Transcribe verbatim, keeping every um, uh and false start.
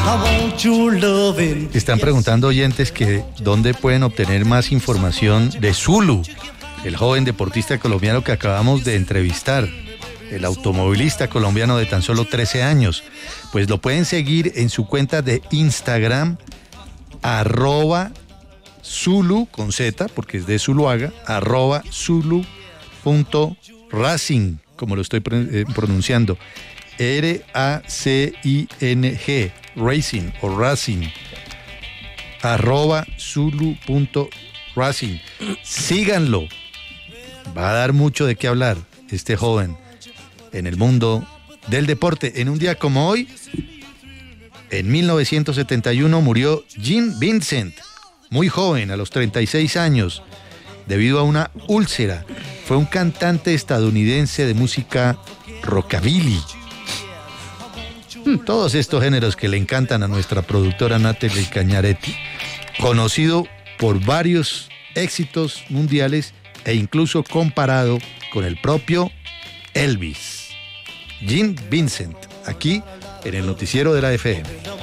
Están preguntando oyentes que dónde pueden obtener más información de Zulu, el joven deportista colombiano que acabamos de entrevistar, el automovilista colombiano de tan solo trece años. Pues lo pueden seguir en su cuenta de Instagram, arroba Zulu, con Z, porque es de Zuluaga, arroba Zulu.racing, como lo estoy pronunciando, R A C I N G, Racing o Racing, arroba Zulu.racing. Síganlo, va a dar mucho de qué hablar este joven en el mundo del deporte. En un día como hoy, en mil novecientos setenta y uno, murió Gene Vincent, muy joven, a los treinta y seis años, debido a una úlcera. Fue un cantante estadounidense de música rockabilly. Todos estos géneros que le encantan a nuestra productora Natalie Cañaretti, conocido por varios éxitos mundiales e incluso comparado con el propio Elvis. Gene Vincent, aquí en el noticiero de la F M.